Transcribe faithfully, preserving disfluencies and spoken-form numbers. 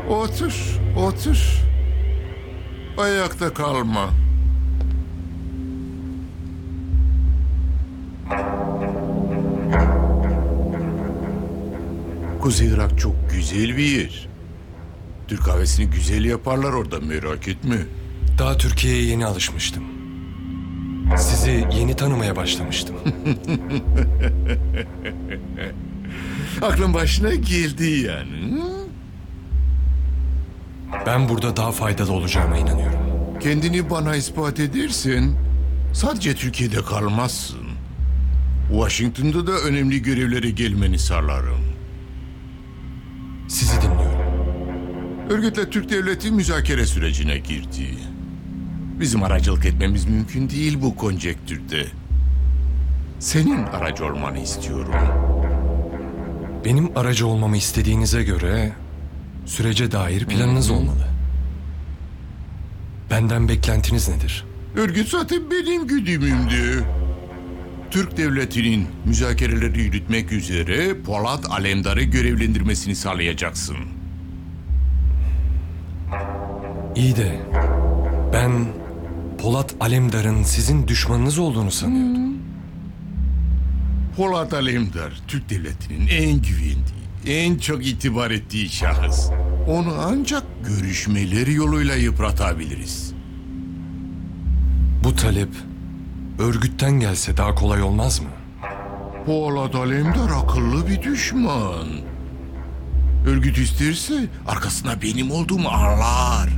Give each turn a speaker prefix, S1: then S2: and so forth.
S1: Otur, otur. Ayakta kalma. Kuzey Irak çok güzel bir yer. Türk kahvesini güzel yaparlar orada, merak etme.
S2: Daha Türkiye'ye yeni alışmıştım. Sizi yeni tanımaya başlamıştım.
S1: Aklın başına geldi yani. hı?
S2: Ben burada daha faydalı olacağıma inanıyorum.
S1: Kendini bana ispat edersen sadece Türkiye'de kalmazsın. Washington'da da önemli görevlere gelmeni sağlarım.
S2: Sizi dinliyorum.
S1: Örgütle Türk devleti müzakere sürecine girdi. Bizim aracılık etmemiz mümkün değil bu konjektürde. Senin aracı olmanı istiyorum.
S2: Benim aracı olmamı istediğinize göre sürece dair planınız olmalı. Benden beklentiniz nedir?
S1: Örgüt zaten benim güdümümdü. Türk devletinin müzakereleri yürütmek üzere Polat Alemdar'ı görevlendirmesini sağlayacaksın.
S2: İyi de ben Polat Alemdar'ın sizin düşmanınız olduğunu sanıyordum.
S1: Polat Alemdar, Türk devletinin en güvendiği, en çok itibar ettiği şahıs. Onu ancak görüşmeleri yoluyla yıpratabiliriz.
S2: Bu talep örgütten gelse daha kolay olmaz mı?
S1: Polat Alemdar akıllı bir düşman. Örgüt isterse arkasına benim olduğumu anlar.